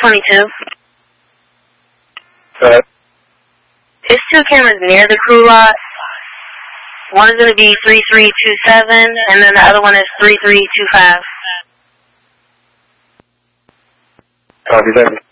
22. There's 2 cameras near the crew lot. One is going to be 3327, and then the other one is 3325. Copy that.